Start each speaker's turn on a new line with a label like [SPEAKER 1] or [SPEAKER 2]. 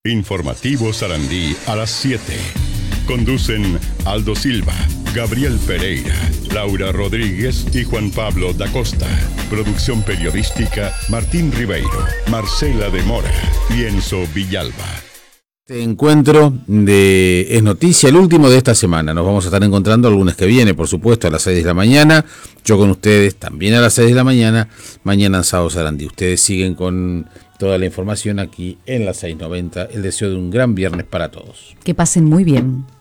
[SPEAKER 1] Informativo Sarandí a las 7. Conducen Aldo Silva, Gabriel Pereira, Laura Rodríguez y Juan Pablo da Costa. Producción periodística Martín Ribeiro, Marcela de Mora y Enzo Villalba.
[SPEAKER 2] Este encuentro es noticia, el último de esta semana. Nos vamos a estar encontrando el lunes que viene, por supuesto, a las 6 de la mañana. Yo con ustedes también a las 6 de la mañana. Mañana en Sábado Sarandí. Ustedes siguen con toda la información aquí en la 690. El deseo de un gran viernes para todos.
[SPEAKER 3] Que pasen muy bien.